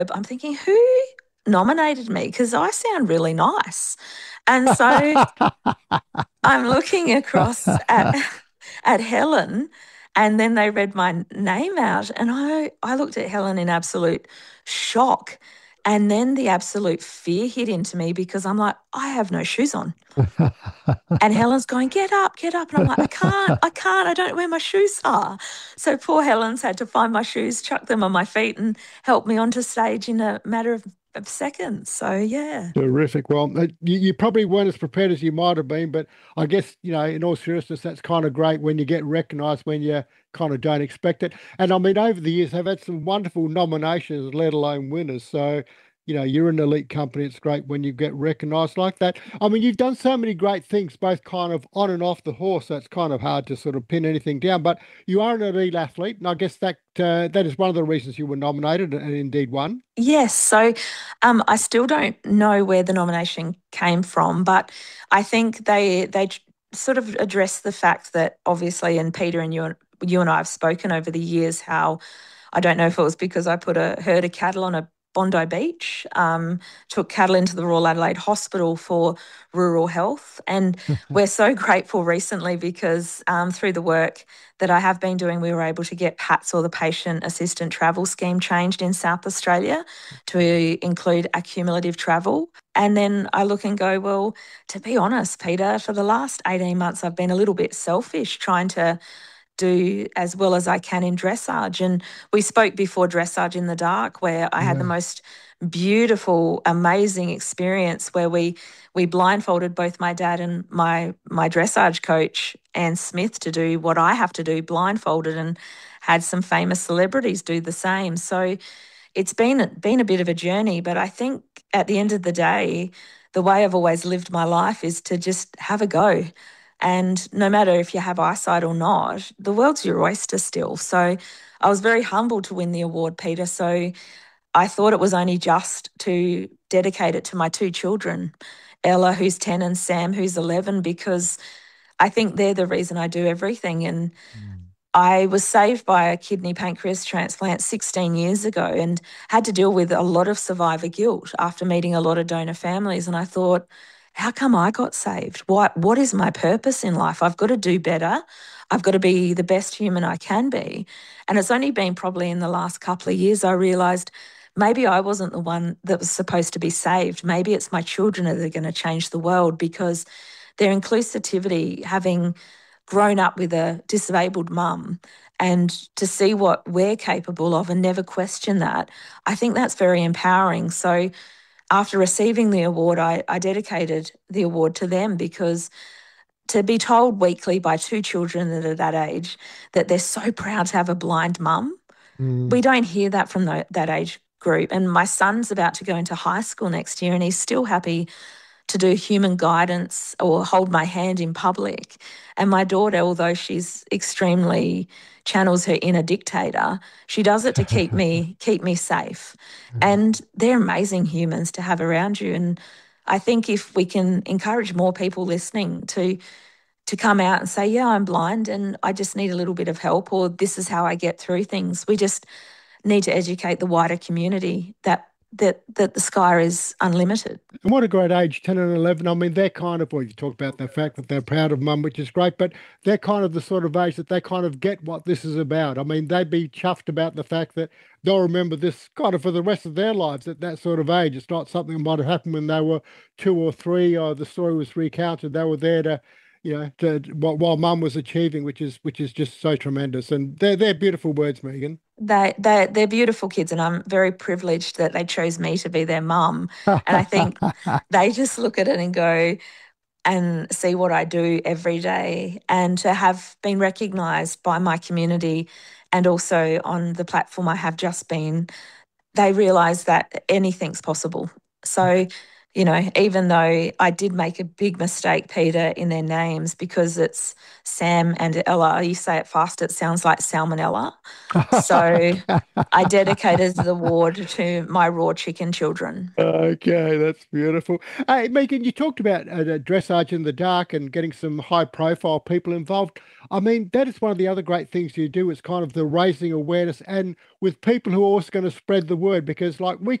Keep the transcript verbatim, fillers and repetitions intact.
I'm thinking, who nominated me? Because I sound really nice. And so I'm looking across at at Helen, and then they read my name out, and I I looked at Helen in absolute shock. And then the absolute fear hit into me because I'm like, I have no shoes on. And Helen's going, get up, get up. And I'm like, I can't, I can't, I don't know where my shoes are. So poor Helen's had to find my shoes, chuck them on my feet, and help me onto stage in a matter of, of seconds. So, yeah. Terrific. Well, uh, you, you probably weren't as prepared as you might have been, but I guess, you know, in all seriousness, that's kind of great when you get recognized when you kind of don't expect it. And I mean, over the years, I've had some wonderful nominations, let alone winners. So, you know, you're an elite company. It's great when you get recognized like that. I mean, you've done so many great things, both kind of on and off the horse. So it's kind of hard to sort of pin anything down, but you are an elite athlete. And I guess that uh, that is one of the reasons you were nominated and indeed won. Yes. So um, I still don't know where the nomination came from, but I think they they tr- sort of address the fact that obviously, and Peter and you, you and I have spoken over the years how I don't know if it was because I put a herd of cattle on a Bondi Beach, um, took cattle into the Royal Adelaide Hospital for rural health. And we're so grateful recently because um, through the work that I have been doing, we were able to get PATS, or the Patient Assistant Travel Scheme, changed in South Australia to include accumulative travel. And then I look and go, well, to be honest, Peter, for the last eighteen months, I've been a little bit selfish trying to do as well as I can in dressage. And we spoke before Dressage in the Dark, where I had the Yeah. most beautiful, amazing experience where we we blindfolded both my dad and my my dressage coach, Anne Smith, to do what I have to do blindfolded, and had some famous celebrities do the same. So it's been been a bit of a journey, but I think at the end of the day, the way I've always lived my life is to just have a go. And no matter if you have eyesight or not, the world's your oyster still. So I was very humbled to win the award, Peter. So I thought it was only just to dedicate it to my two children, Ella, who's ten, and Sam, who's eleven, because I think they're the reason I do everything. And Mm. I was saved by a kidney pancreas transplant sixteen years ago and had to deal with a lot of survivor guilt after meeting a lot of donor families. And I thought, how come I got saved? What, what is my purpose in life? I've got to do better. I've got to be the best human I can be. And it's only been probably in the last couple of years I realised maybe I wasn't the one that was supposed to be saved. Maybe it's my children that are going to change the world, because their inclusivity, having grown up with a disabled mum, and to see what we're capable of and never question that, I think that's very empowering. So after receiving the award, I, I dedicated the award to them, because to be told weekly by two children that are that age that they're so proud to have a blind mum, we Mm. don't hear that from the, that age group. And my son's about to go into high school next year, and he's still happy to do human guidance or hold my hand in public. And my daughter, although she's extremely channels her inner dictator, she does it to keep me keep me safe. And they're amazing humans to have around you. And I think if we can encourage more people listening to to come out and say, yeah, I'm blind and I just need a little bit of help, or this is how I get through things. We just need to educate the wider community that that that the sky is unlimited. And what a great age, ten and eleven. I mean, they're kind of, well, you talk about the fact that they're proud of mum, which is great, but they're kind of the sort of age that they kind of get what this is about. I mean, they'd be chuffed about the fact that they'll remember this kind of for the rest of their lives at that sort of age. It's not something that might have happened when they were two or three, or the story was recounted. They were there to, you know, to while, while mum was achieving, which is which is just so tremendous. And they're they're beautiful words, Megan. They they they're beautiful kids, and I'm very privileged that they chose me to be their mum. And I think they just look at it and go and see what I do every day, and to have been recognised by my community, and also on the platform I have just been, they realise that anything's possible. So you know, even though I did make a big mistake, Peter, in their names because it's Sam and Ella. You say it fast, it sounds like salmonella. So I dedicated the ward to my raw chicken children. Okay, that's beautiful. Hey, Megan, you talked about uh, the dressage in the dark and getting some high profile people involved. I mean, that is one of the other great things you do is kind of the raising awareness and with people who are also going to spread the word because like we